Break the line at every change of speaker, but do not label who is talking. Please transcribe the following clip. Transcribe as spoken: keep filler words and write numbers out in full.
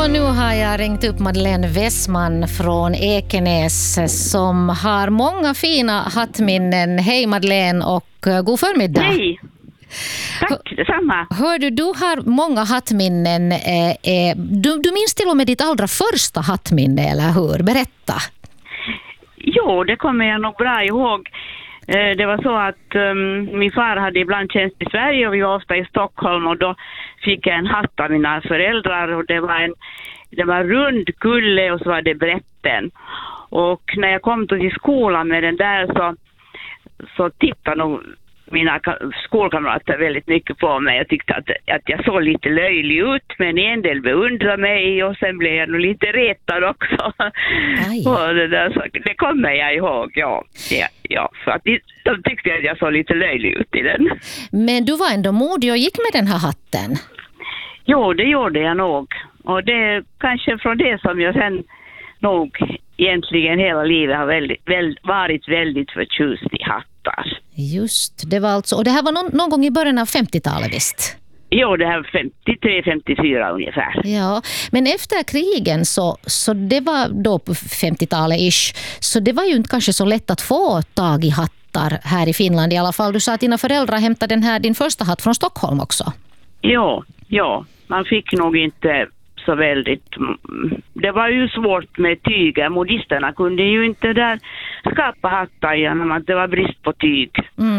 Och nu har jag ringt upp Madeleine Westman från Ekenäs som har många fina hattminnen. Hej Madeleine och god förmiddag.
Hej, tack detsamma.
Hör du, du har många hattminnen. Eh, eh, du, du minns till och med ditt allra första hattminne, eller hur? Berätta.
Jo, det kommer jag nog bra ihåg. Eh, det var så att um, min far hade ibland tjänst i Sverige och vi var ofta i Stockholm, och då fick jag en hatt av mina föräldrar, och det var en det var rund kulle och så var det brätten. Och när jag kom till skolan med den där så, så tittade nog mina skolkamrater väldigt mycket på mig. Jag tyckte att, att jag såg lite löjlig ut, men en del beundrade mig, och sen blev jag nog lite retad också. Och det, där, så, det kommer jag ihåg, ja. ja, ja för att de, de tyckte att jag såg lite löjlig ut i den.
Men du var ändå modig och gick med den här hatten.
Jo, det gjorde jag nog. Och det är kanske från det som jag sen nog egentligen hela livet har väldigt, väl, varit väldigt förtjust i hattar.
Just, det var alltså, och det här var någon, någon gång i början av femtiotalet, visst?
Jo, det här var femtiotre femtiofyra ungefär.
Ja, men efter krigen så, så det var då på femtiotalet-ish, så det var ju inte kanske så lätt att få tag i hattar här i Finland i alla fall. Du sa att dina föräldrar hämtade den här, din första hatt från Stockholm också.
Ja, ja, man fick nog inte så väldigt, det var ju svårt med tyger. Modisterna kunde ju inte där skapa hattar genom att det var brist på tyg.
Mm.